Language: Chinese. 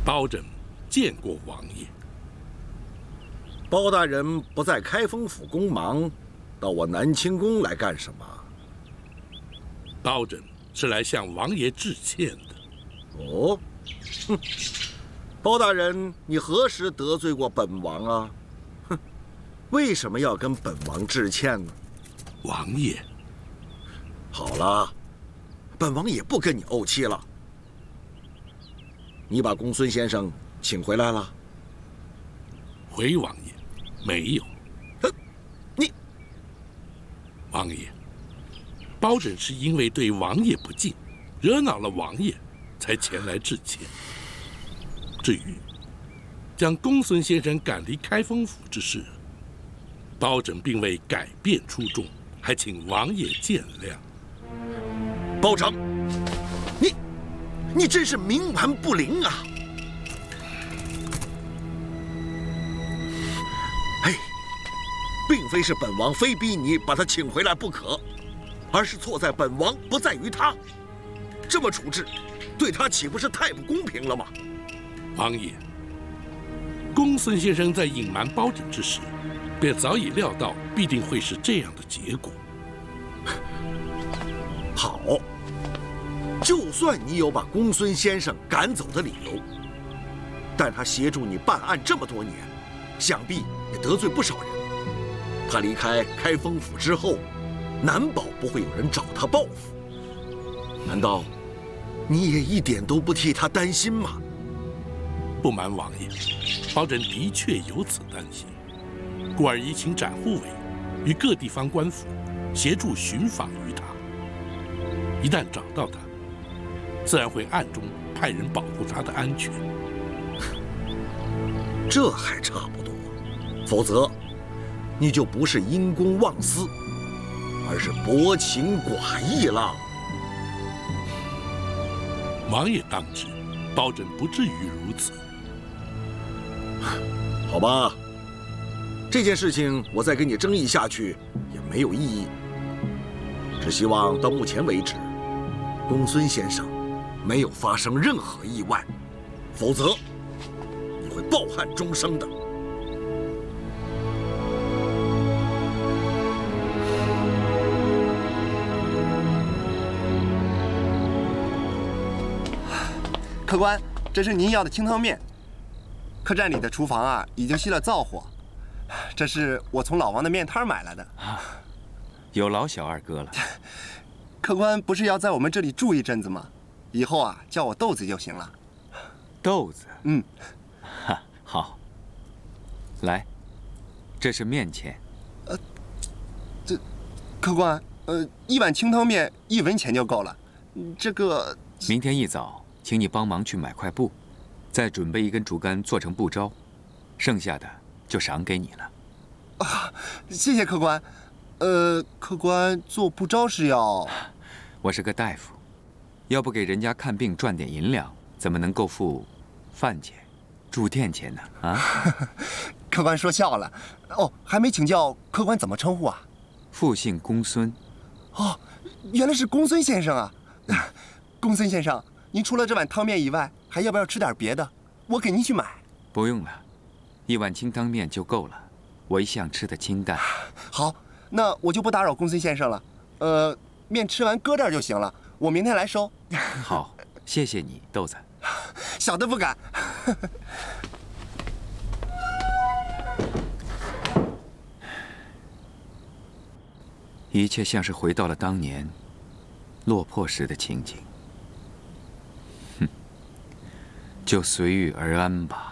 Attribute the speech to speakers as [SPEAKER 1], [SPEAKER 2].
[SPEAKER 1] 包拯见过王爷。
[SPEAKER 2] 包大人不在开封府公忙，到我南清宫来干什么？
[SPEAKER 1] 包拯是来向王爷致歉的。
[SPEAKER 2] 哦，哼，包大人，你何时得罪过本王啊？哼，为什么要跟本王致歉呢？
[SPEAKER 1] 王爷，
[SPEAKER 2] 好了，本王也不跟你怄气了。你把公孙先生请回来了？
[SPEAKER 1] 回王爷，没有。
[SPEAKER 2] 你，
[SPEAKER 1] 王爷，包拯是因为对王爷不敬，惹恼了王爷，才前来致歉。至于将公孙先生赶离开封府之事，包拯并未改变初衷，还请王爷见谅。
[SPEAKER 2] 包拯，你真是冥顽不灵啊！哎，并非是本王非逼你把他请回来不可，而是错在本王不在于他。这么处置，对他岂不是太不公平了吗？
[SPEAKER 1] 王爷，公孙先生在隐瞒包拯之时，便早已料到必定会是这样的结果。
[SPEAKER 2] 好，就算你有把公孙先生赶走的理由，但他协助你办案这么多年，想必也得罪不少人。他离开开封府之后，难保不会有人找他报复。难道你也一点都不替他担心吗？
[SPEAKER 1] 不瞒王爷，包拯的确有此担心，故而已请展护卫与各地方官府协助寻访于他。一旦找到他，自然会暗中派人保护他的安全。
[SPEAKER 2] 这还差不多，否则你就不是因公忘私，而是薄情寡义了。
[SPEAKER 1] 王爷当知，包拯不至于如此。
[SPEAKER 2] 好吧，这件事情我再跟你争议下去也没有意义。只希望到目前为止，公孙先生没有发生任何意外，否则你会抱憾终生的。
[SPEAKER 3] 客官，这是您要的清汤面。客栈里的厨房啊，已经熄了灶火。这是我从老王的面摊买来的。
[SPEAKER 4] 有劳小二哥了。
[SPEAKER 3] 客官不是要在我们这里住一阵子吗？以后啊，叫我豆子就行了。
[SPEAKER 4] 豆子？
[SPEAKER 3] 嗯，
[SPEAKER 4] 哈，好。来，这是面钱。
[SPEAKER 3] 这，客官，一碗清汤面1文钱就够了。这个，
[SPEAKER 4] 明天一早，请你帮忙去买块布，再准备1根竹竿做成布招，剩下的就赏给你了。
[SPEAKER 3] 啊，谢谢客官。客官做布招是要……
[SPEAKER 4] 我是个大夫，要不给人家看病赚点银两，怎么能够付饭钱、住店钱呢？啊！
[SPEAKER 3] 客官说笑了。哦，还没请教客官怎么称呼啊？
[SPEAKER 4] 复姓公孙。
[SPEAKER 3] 哦，原来是公孙先生啊！公孙先生，您除了这碗汤面以外，还要不要吃点别的？我给您去买。
[SPEAKER 4] 不用了，1碗清汤面就够了。我一向吃的清淡。
[SPEAKER 3] 好，那我就不打扰公孙先生了。面吃完搁这儿就行了，我明天来收。
[SPEAKER 4] 好，谢谢你，豆子。
[SPEAKER 3] 小的不敢。
[SPEAKER 4] 一切像是回到了当年落魄时的情景。哼，就随遇而安吧。